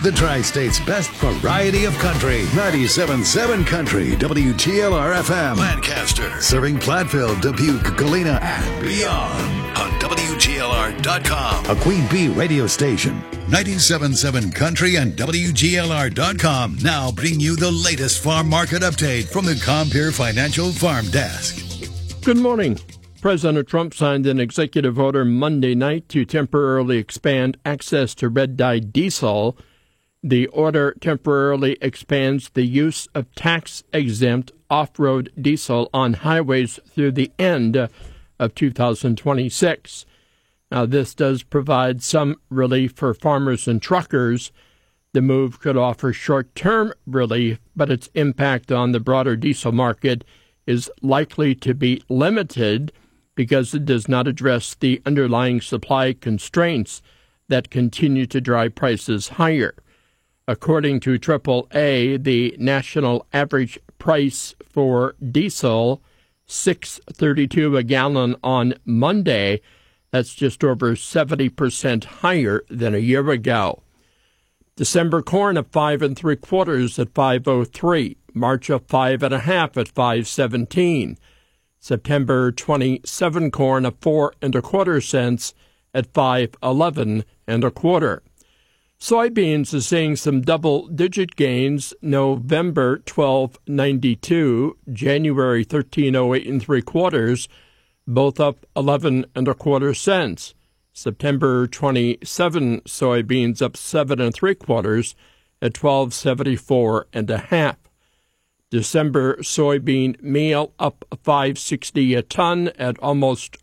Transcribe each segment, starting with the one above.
The Tri-State's best variety of country. 97.7 Country, WGLR-FM. Lancaster. Serving Platteville, Dubuque, Galena, and beyond. On WGLR.com. A Queen Bee radio station. 97.7 Country and WGLR.com now bring you the latest farm market update from the Compeer Financial Farm Desk. Good morning. President Trump signed an executive order Monday night to temporarily expand access to red-dyed diesel. The order temporarily expands the use of tax-exempt off-road diesel on highways through the end of 2026. Now, this does provide some relief for farmers and truckers. The move could offer short-term relief, but its impact on the broader diesel market is likely to be limited because it does not address the underlying supply constraints that continue to drive prices higher. According to AAA, the national average price for diesel, $6.32 a gallon on Monday. That's just over 70% higher than a year ago. December corn of 5 3/4 at $5.03. March of 5 1/2 at $5.17. September 27 corn of 4 1/4 cents at $5.11 1/4. Soybeans is seeing some double-digit gains. November 12.92, January 13.08 3/4, both up 11 1/4 cents. September 27 soybeans up 7 3/4 at $12.74 1/2. December soybean meal up $5.60 a ton at almost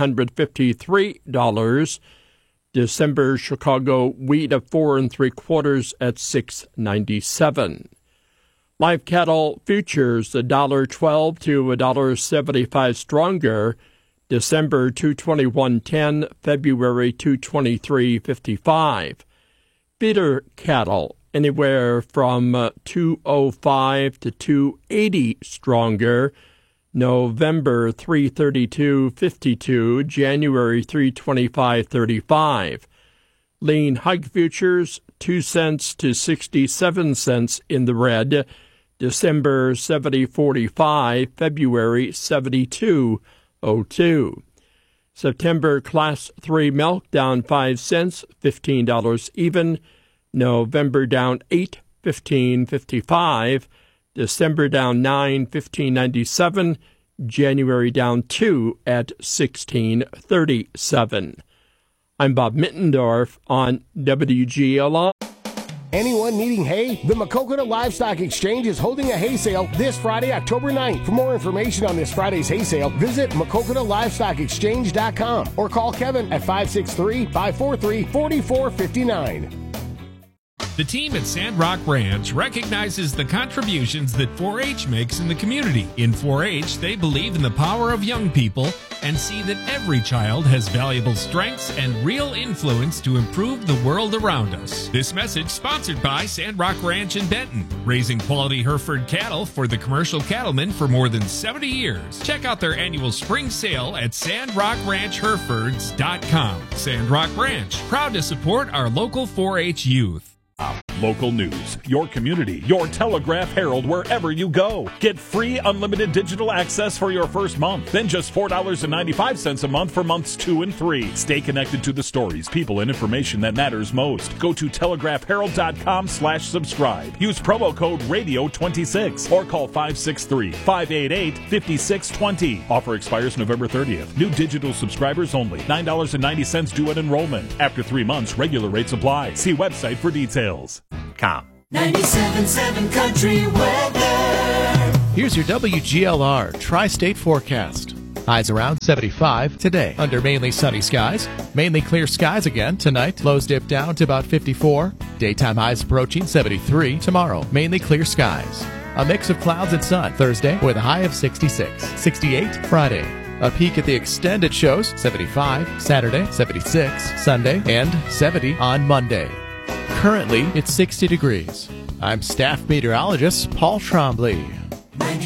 $353. December Chicago wheat of 4 3/4 at $6.97. Live cattle futures $1.12 to $1.75 stronger. December 221.10, February 223.55. Feeder cattle anywhere from 205 to 280 stronger. November 332.52, January 325.35. Lean hog futures 2 cents to 67 cents in the red. December 70.45, February 72.02. September Class 3 milk down 5 cents, $15 even. November down 8, $15.55. December down 9, $15.97. January down 2 at $16.37. I'm Bob Mittendorf on WGLR. Anyone needing hay? The Maquoketa Livestock Exchange is holding a hay sale this Friday, October 9th. For more information on this Friday's hay sale, visit MaquoketaLivestockExchange.com or call Kevin at 563-543-4459. The team at Sandrock Ranch recognizes the contributions that 4-H makes in the community. In 4-H, they believe in the power of young people and see that every child has valuable strengths and real influence to improve the world around us. This message sponsored by Sandrock Ranch in Benton, raising quality Hereford cattle for the commercial cattlemen for more than 70 years. Check out their annual spring sale at SandrockRanchHerefords.com. Sandrock Ranch, proud to support our local 4-H youth. Local news, your community, your Telegraph Herald wherever you go. Get free unlimited digital access for your first month. Then just $4.95 a month for months 2 and 3. Stay connected to the stories, people, and information that matters most. Go to telegraphherald.com/subscribe. Use promo code RADIO26 or call 563-588-5620. Offer expires November 30th. New digital subscribers only. $9.90 due at enrollment. After 3 months, regular rates apply. See website for details. 97.7 Country Weather. Here's your WGLR Tri-State forecast. Highs around 75 today under mainly sunny skies. Mainly clear skies again tonight. Lows dip down to about 54. Daytime highs approaching 73 tomorrow. Mainly clear skies. A mix of clouds and sun Thursday with a high of 66. 68 Friday. A peak at the extended shows 75 Saturday, 76 Sunday, and 70 on Monday. Currently, it's 60 degrees. I'm staff meteorologist Paul Trombley.